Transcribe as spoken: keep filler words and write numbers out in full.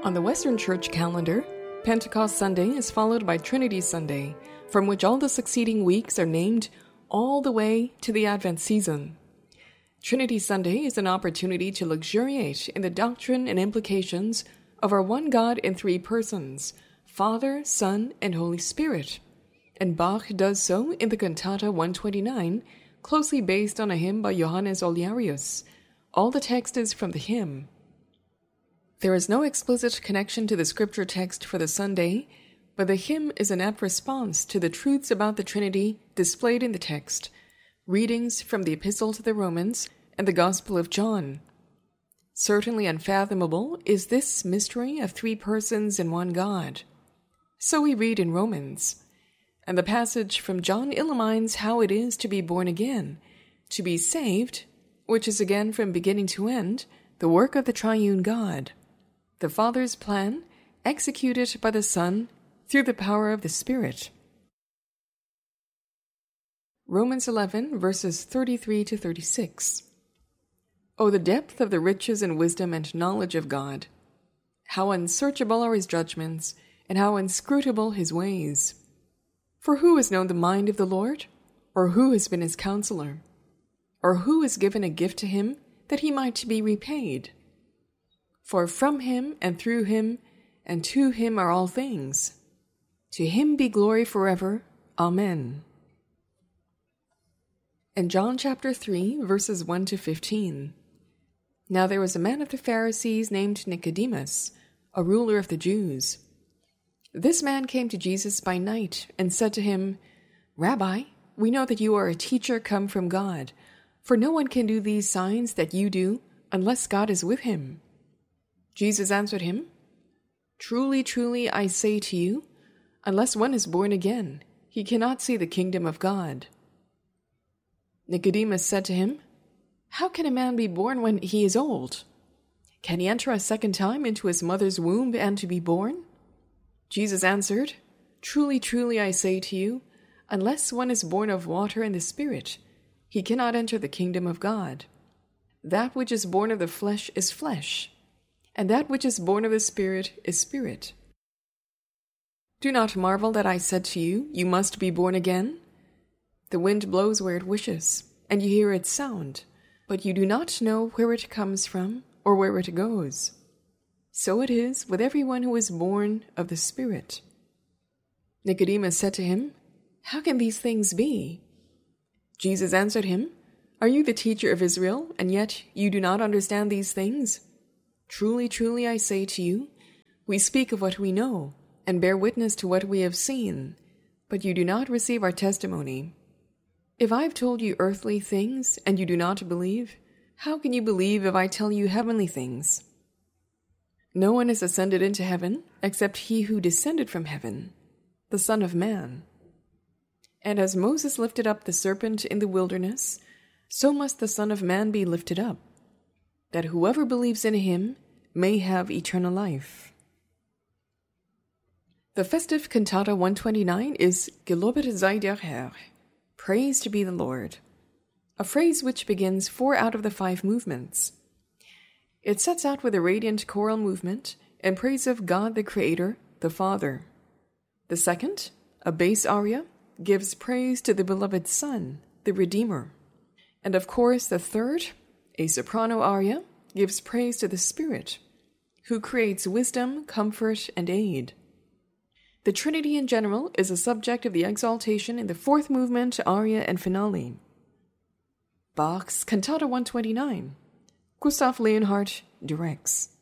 On the Western Church calendar, Pentecost Sunday is followed by Trinity Sunday, from which all the succeeding weeks are named all the way to the Advent season. Trinity Sunday is an opportunity to luxuriate in the doctrine and implications of our one God in three persons, Father, Son, and Holy Spirit. And Bach does so in the Cantata one twenty-nine, closely based on a hymn by Johannes Olearius. All the text is from the hymn. There is no explicit connection to the scripture text for the Sunday, but the hymn is an apt response to the truths about the Trinity displayed in the text, readings from the Epistle to the Romans and the Gospel of John. Certainly unfathomable is this mystery of three persons in one God. So we read in Romans, and the passage from John illumines how it is to be born again, to be saved, which is again from beginning to end, the work of the triune God. The Father's plan, executed by the Son through the power of the Spirit. Romans eleven, verses thirty-three to thirty-six. Oh, the depth of the riches and wisdom and knowledge of God! How unsearchable are his judgments, and how inscrutable his ways! For who has known the mind of the Lord? Or who has been his counselor? Or who has given a gift to him that he might be repaid? For from him, and through him, and to him are all things. To him be glory forever. Amen. In John chapter three, verses one to fifteen. Now there was a man of the Pharisees named Nicodemus, a ruler of the Jews. This man came to Jesus by night, and said to him, Rabbi, we know that you are a teacher come from God, for no one can do these signs that you do, unless God is with him. Jesus answered him, Truly, truly, I say to you, unless one is born again, he cannot see the kingdom of God. Nicodemus said to him, How can a man be born when he is old? Can he enter a second time into his mother's womb and to be born? Jesus answered, Truly, truly, I say to you, unless one is born of water and the Spirit, he cannot enter the kingdom of God. That which is born of the flesh is flesh, and that which is born of the Spirit is spirit. Do not marvel that I said to you, You must be born again. The wind blows where it wishes, and you hear its sound, but you do not know where it comes from or where it goes. So it is with everyone who is born of the Spirit. Nicodemus said to him, How can these things be? Jesus answered him, Are you the teacher of Israel, and yet you do not understand these things? Truly, truly, I say to you, we speak of what we know, and bear witness to what we have seen, but you do not receive our testimony. If I have told you earthly things, and you do not believe, how can you believe if I tell you heavenly things? No one has ascended into heaven, except he who descended from heaven, the Son of Man. And as Moses lifted up the serpent in the wilderness, so must the Son of Man be lifted up, that whoever believes in him may have eternal life. The festive Cantata one twenty-nine is Gelobet sei der Herr, Praise to be the Lord, a phrase which begins four out of the five movements. It sets out with a radiant choral movement in praise of God the Creator, the Father. The second, a bass aria, gives praise to the beloved Son, the Redeemer. And of course the third, a soprano aria, gives praise to the Spirit, who creates wisdom, comfort, and aid. The Trinity in general is a subject of the exaltation in the fourth movement, aria, and finale. Bach's Cantata one twenty-nine. Gustav Leonhardt directs.